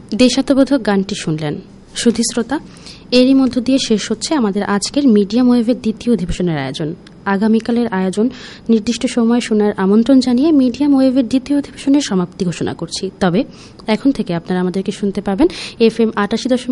দেশাত্মবোধক গানটি শুনলেন। সুধী শ্রোতা, এরই মধ্য দিয়ে শেষ হচ্ছে আমাদের আজকের মিডিয়াম ওয়েভের দ্বিতীয় অধিবেশনের আয়োজন। আগামীকালের আয়োজন নির্দিষ্ট সময় শোনার আমন্ত্রণ জানিয়ে মিডিয়াম ওয়েভের দ্বিতীয় অধিবেশনের সমাপ্তি ঘোষণা করছি। তবে এখন থেকে আপনারা আমাদেরকে শুনতে পাবেন FM ৮৮